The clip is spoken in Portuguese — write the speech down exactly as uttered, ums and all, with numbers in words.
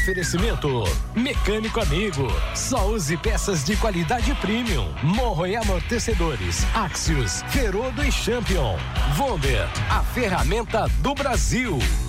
Oferecimento Mecânico Amigo. Só use peças de qualidade premium. Morro e amortecedores. Axios, Ferodo e Champion. Wonder, a ferramenta do Brasil.